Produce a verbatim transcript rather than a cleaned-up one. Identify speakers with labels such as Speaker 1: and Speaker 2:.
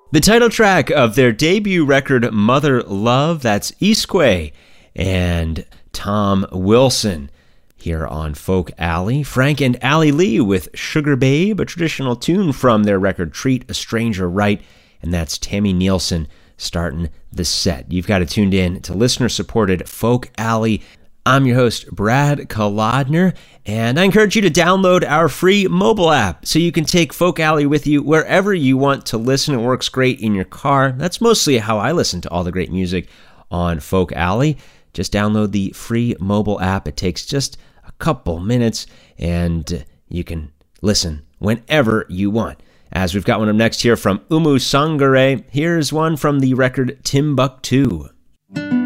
Speaker 1: The title track of their debut record, Mother Love, that's Isque and Tom Wilson. Here on Folk Alley, Frank and Allie Lee with Sugar Babe, a traditional tune from their record Treat a Stranger Right, and that's Tammy Nielsen starting the set. You've got it tuned in to listener-supported Folk Alley. I'm your host, Brad Kolodner, and I encourage you to download our free mobile app so you can take Folk Alley with you wherever you want to listen. It works great in your car. That's mostly how I listen to all the great music on Folk Alley. Just download the free mobile app. It takes just a couple minutes, and you can listen whenever you want. As we've got one up next here from Umu Sangare, here's one from the record Timbuktu.